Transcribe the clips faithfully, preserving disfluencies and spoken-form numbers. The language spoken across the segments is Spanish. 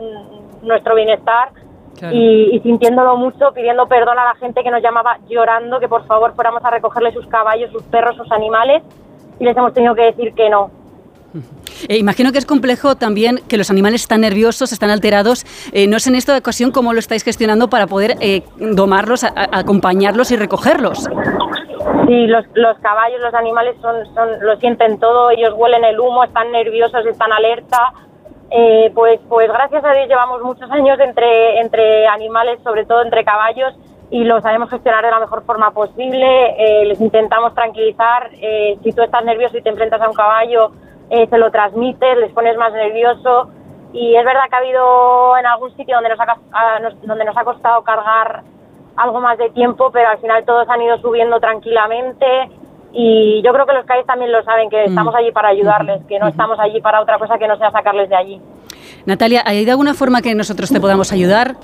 nuestro bienestar. Claro. Y, y sintiéndolo mucho, pidiendo perdón a la gente que nos llamaba llorando que por favor fuéramos a recogerle sus caballos, sus perros, sus animales, y les hemos tenido que decir que no. Eh, imagino que es complejo también que los animales están nerviosos, están alterados. Eh, no sé en esta ocasión cómo lo estáis gestionando para poder eh, domarlos, a, a acompañarlos y recogerlos. Sí, los, los caballos, los animales son, son, lo sienten todo, ellos huelen el humo, están nerviosos, están alerta. Eh, pues, pues gracias a Dios llevamos muchos años entre, entre animales, sobre todo entre caballos, y lo sabemos gestionar de la mejor forma posible. Eh, les intentamos tranquilizar. Eh, si tú estás nervioso y te enfrentas a un caballo, eh, se lo transmites, les pones más nervioso. Y es verdad que ha habido en algún sitio donde nos ha, a, nos, donde nos ha costado cargar algo más de tiempo, pero al final todos han ido subiendo tranquilamente. Y yo creo que los CAIs también lo saben, que estamos allí para ayudarles, que no estamos allí para otra cosa que no sea sacarles de allí. Natalia, ¿hay de alguna forma que nosotros te podamos ayudar?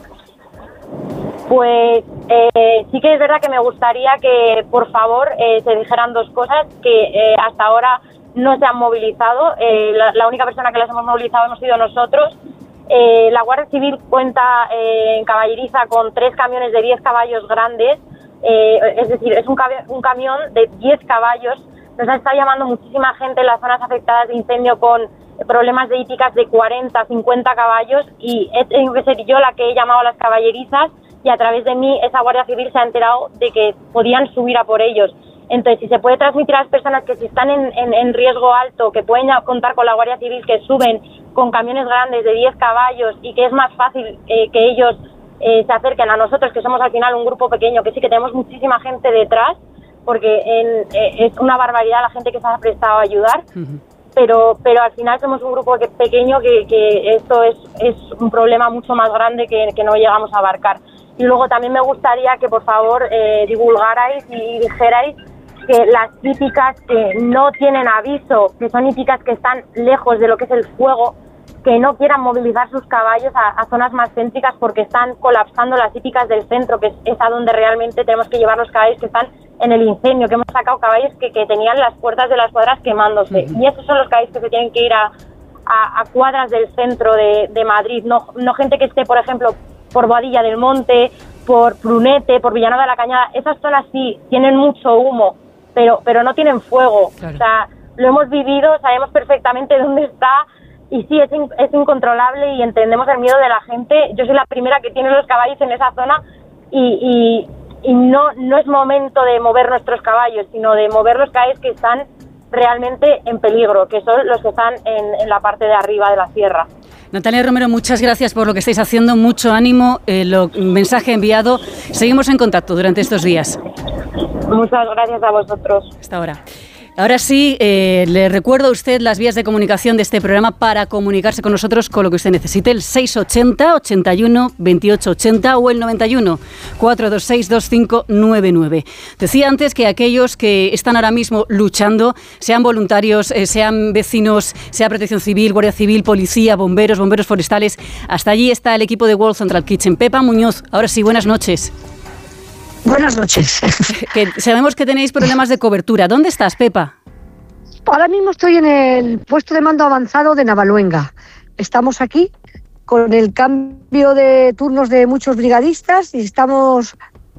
Pues eh, sí que es verdad que me gustaría que, por favor, eh, se dijeran dos cosas que eh, hasta ahora no se han movilizado. Eh, la, la única persona que las hemos movilizado hemos sido nosotros. Eh, la Guardia Civil cuenta eh, en Caballeriza con tres camiones de diez caballos grandes. Eh, es decir, es un, cami- un camión de diez caballos. Nos ha estado llamando muchísima gente en las zonas afectadas de incendio con problemas de hípicas de cuarenta, cincuenta caballos, y he tenido que ser yo la que he llamado a las caballerizas, y a través de mí esa Guardia Civil se ha enterado de que podían subir a por ellos. Entonces, si se puede transmitir a las personas que si están en, en, en riesgo alto, que pueden contar con la Guardia Civil, que suben con camiones grandes de diez caballos y que es más fácil eh, que ellos Eh, se acerquen a nosotros, que somos al final un grupo pequeño, que sí que tenemos muchísima gente detrás, porque en, eh, es una barbaridad la gente que se ha prestado a ayudar, uh-huh. pero pero al final somos un grupo que, pequeño que, que esto es, es un problema mucho más grande que, que no llegamos a abarcar. Y luego también me gustaría que por favor eh, divulgarais y dijerais que las hípicas que no tienen aviso, que son hípicas que están lejos de lo que es el fuego, que no quieran movilizar sus caballos a, a zonas más céntricas, porque están colapsando las hípicas del centro, que es, es a donde realmente tenemos que llevar los caballos que están en el incendio, que hemos sacado caballos que, que tenían las puertas de las cuadras quemándose. Uh-huh. Y esos son los caballos que se tienen que ir a, a, a cuadras del centro de, de Madrid, no, no gente que esté, por ejemplo, por Boadilla del Monte, por Prunete, por Villanueva de la Cañada. Esas zonas sí tienen mucho humo, pero, pero no tienen fuego. Claro. O sea, lo hemos vivido, sabemos perfectamente dónde está. Y sí, es, in, es incontrolable y entendemos el miedo de la gente. Yo soy la primera que tiene los caballos en esa zona y, y, y no, no es momento de mover nuestros caballos, sino de mover los caballos que están realmente en peligro, que son los que están en, en la parte de arriba de la sierra. Natalia Romero, muchas gracias por lo que estáis haciendo, mucho ánimo, eh, lo, mensaje enviado. Seguimos en contacto durante estos días. Muchas gracias a vosotros. Hasta ahora. Ahora sí, eh, le recuerdo a usted las vías de comunicación de este programa para comunicarse con nosotros con lo que usted necesite. El seis ochenta, ochenta y uno, veintiocho ochenta o el noventa y uno, cuatrocientos veintiséis, veinticinco noventa y nueve. Decía antes que aquellos que están ahora mismo luchando, sean voluntarios, eh, sean vecinos, sea Protección Civil, Guardia Civil, Policía, bomberos, bomberos forestales, hasta allí está el equipo de World Central Kitchen. Pepa Muñoz, ahora sí, buenas noches. Buenas noches. Que sabemos que tenéis problemas de cobertura. ¿Dónde estás, Pepa? Ahora mismo estoy en el puesto de mando avanzado de Navaluenga. Estamos aquí con el cambio de turnos de muchos brigadistas y estamos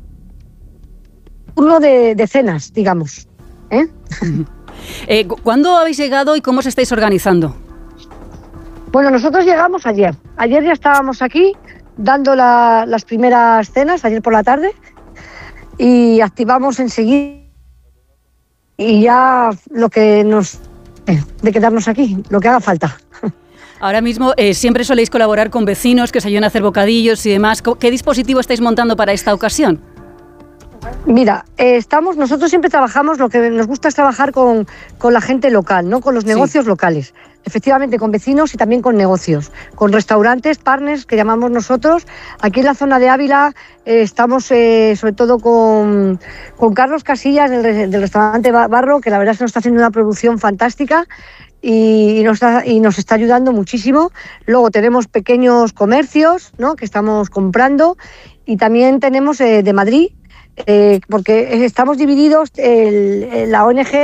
turno de decenas, digamos. ¿Eh? Eh, ¿Cuándo habéis llegado y cómo os estáis organizando? Bueno, nosotros llegamos ayer. Ayer ya estábamos aquí dando la, las primeras cenas, ayer por la tarde. Y activamos enseguida y ya lo que nos... Eh, de quedarnos aquí, lo que haga falta. Ahora mismo eh, siempre soléis colaborar con vecinos que os ayuden a hacer bocadillos y demás. ¿Qué dispositivo estáis montando para esta ocasión? Mira, eh, estamos, nosotros siempre trabajamos, lo que nos gusta es trabajar con, con la gente local, ¿no? Con los negocios sí. locales. Efectivamente, con vecinos y también con negocios, con restaurantes, partners, que llamamos nosotros. Aquí en la zona de Ávila eh, estamos eh, sobre todo con, con Carlos Casillas del, del restaurante Barro, que la verdad es que nos está haciendo una producción fantástica y, y, nos, está, y nos está ayudando muchísimo. Luego tenemos pequeños comercios, ¿no? Que estamos comprando, y también tenemos eh, de Madrid, eh, porque estamos divididos, el, la O N G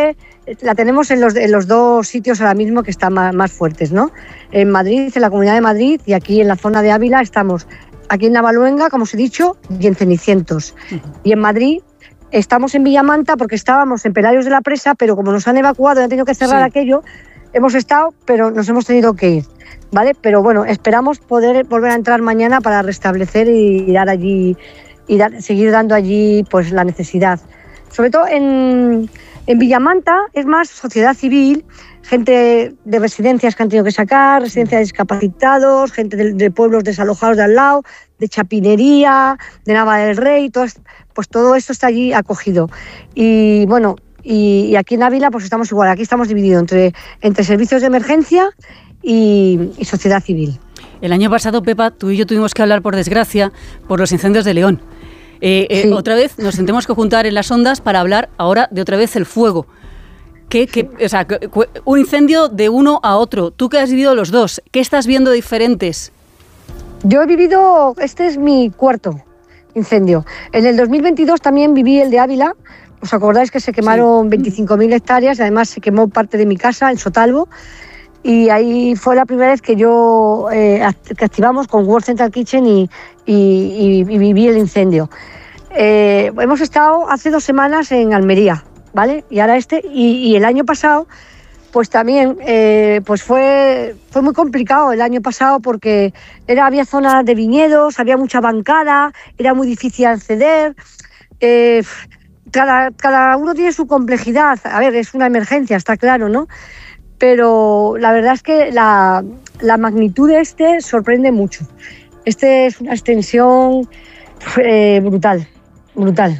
la tenemos en los, en los dos sitios ahora mismo que están más, más fuertes, ¿no? En Madrid, en la Comunidad de Madrid, y aquí en la zona de Ávila estamos, aquí en Navaluenga, como os he dicho, y en Cenicientos. Uh-huh. Y en Madrid estamos en Villamanta porque estábamos en Pelarios de la Presa, pero como nos han evacuado y han tenido que cerrar sí. aquello, hemos estado, pero nos hemos tenido que ir, ¿vale? Pero bueno, esperamos poder volver a entrar mañana para restablecer y dar allí, y dar, seguir dando allí pues la necesidad. Sobre todo en, en Villamanta es más sociedad civil, gente de residencias que han tenido que sacar, residencias de discapacitados, gente de, de pueblos desalojados de al lado, de Chapinería, de Nava del Rey, todo, pues todo esto está allí acogido. Y bueno, y, y aquí en Ávila pues estamos igual, aquí estamos divididos entre, entre servicios de emergencia y, y sociedad civil. El año pasado, Pepa, tú y yo tuvimos que hablar, por desgracia, por los incendios de León. Eh, eh, sí. Otra vez nos tendremos que juntar en las ondas para hablar ahora de otra vez el fuego. ¿Qué, qué, o sea, un incendio de uno a otro. Tú que has vivido los dos, ¿qué estás viendo diferentes? Yo he vivido, este es mi cuarto incendio. En el dos mil veintidós también viví el de Ávila. ¿Os acordáis que se quemaron sí. veinticinco mil hectáreas? Además se quemó parte de mi casa en Sotalbo. Y ahí fue la primera vez que yo eh, que activamos con World Central Kitchen y, y, y, y viví el incendio. Eh, hemos estado hace dos semanas en Almería, ¿vale? Y ahora este, y, y el año pasado, pues también eh, pues fue, fue muy complicado el año pasado porque era, había zonas de viñedos, había mucha bancada, era muy difícil acceder. Eh, cada, cada uno tiene su complejidad. A ver, es una emergencia, está claro, ¿no? Pero la verdad es que la, la magnitud de este sorprende mucho. Este es una extensión eh, brutal, brutal.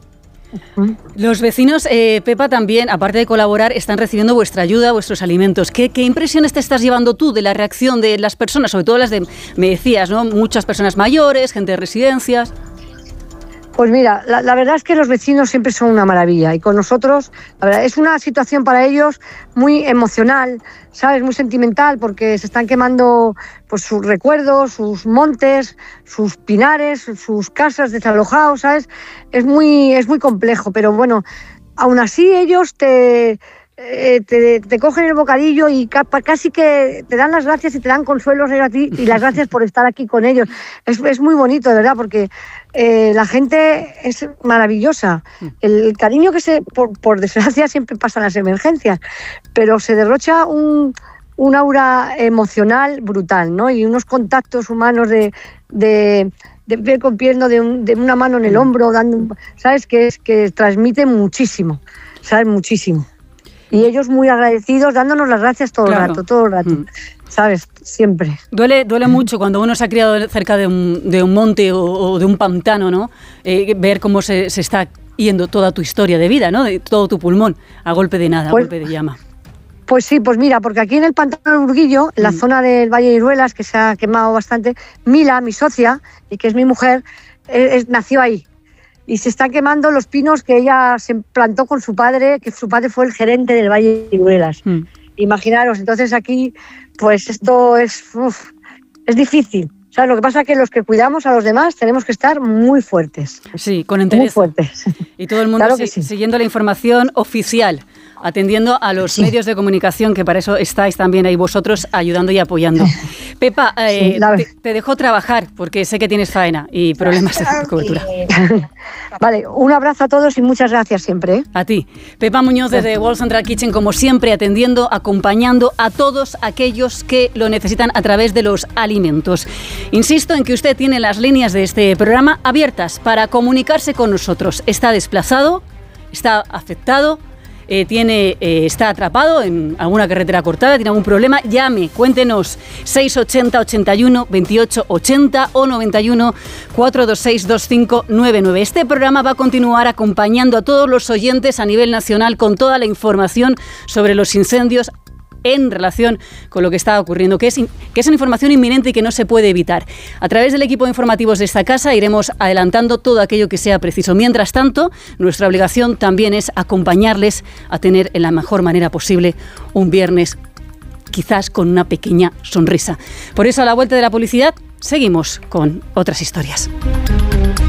Los vecinos, eh, Pepa, también, aparte de colaborar, están recibiendo vuestra ayuda, vuestros alimentos. ¿Qué, qué impresiones te estás llevando tú de la reacción de las personas? Sobre todo las de, me decías, ¿no? Muchas personas mayores, gente de residencias. Pues mira, la, la verdad es que los vecinos siempre son una maravilla y con nosotros, la verdad, es una situación para ellos muy emocional, ¿sabes? Muy sentimental porque se están quemando pues, sus recuerdos, sus montes, sus pinares, sus casas desalojados, ¿sabes? Es muy, es muy complejo, pero bueno, aún así ellos te... Eh, te, te cogen el bocadillo y ca- casi que te dan las gracias y te dan consuelos a ti y las gracias por estar aquí con ellos. Es, es muy bonito, de verdad, porque eh, la gente es maravillosa. El, el cariño que se, por, por desgracia, siempre pasa en las emergencias, pero se derrocha un, un aura emocional brutal, ¿no? Y unos contactos humanos de... de de piel con piel, ¿no? de, un, de una mano en el hombro, dando, ¿sabes? Que es que transmite muchísimo, ¿sabes? Muchísimo. Y ellos muy agradecidos, dándonos las gracias todo claro. el rato, todo el rato, mm. ¿sabes? Siempre. Duele, duele mucho cuando uno se ha criado cerca de un, de un monte o, o de un pantano, ¿no? Eh, ver cómo se, se está yendo toda tu historia de vida, ¿no? De todo tu pulmón, a golpe de nada, pues, a golpe de llama. Pues sí, pues mira, porque aquí en el pantano de Urguillo, en la mm. zona del Valle de Iruelas, que se ha quemado bastante, Mila, mi socia, y que es mi mujer, eh, es, nació ahí. Y se están quemando los pinos que ella se plantó con su padre, que su padre fue el gerente del Valle de Iruelas. Mm. Imaginaros, entonces aquí, pues esto es, uf, es difícil. O sea, lo que pasa es que los que cuidamos a los demás tenemos que estar muy fuertes. Sí, con interés. Muy fuertes. Y todo el mundo claro si, sí. siguiendo la información oficial, atendiendo a los sí. medios de comunicación, que para eso estáis también ahí vosotros ayudando y apoyando. Pepa, eh, sí, la... te, te dejo trabajar porque sé que tienes faena y problemas de cobertura. Vale, un abrazo a todos y muchas gracias siempre. ¿eh? A ti. Pepa Muñoz desde World Central Kitchen, como siempre, atendiendo, acompañando a todos aquellos que lo necesitan a través de los alimentos. Insisto en que usted tiene las líneas de este programa abiertas para comunicarse con nosotros. Está desplazado, está afectado, Eh, tiene, eh, está atrapado en alguna carretera cortada, tiene algún problema, llame, cuéntenos seis ochenta, ochenta y uno, veintiocho ochenta o noventa y uno, cuatrocientos veintiséis, veinticinco noventa y nueve. Este programa va a continuar acompañando a todos los oyentes a nivel nacional con toda la información sobre los incendios en relación con lo que está ocurriendo, que es, que es una información inminente y que no se puede evitar. A través del equipo de informativos de esta casa iremos adelantando todo aquello que sea preciso. Mientras tanto, nuestra obligación también es acompañarles a tener en la mejor manera posible un viernes, quizás con una pequeña sonrisa. Por eso, a la vuelta de la publicidad, seguimos con otras historias.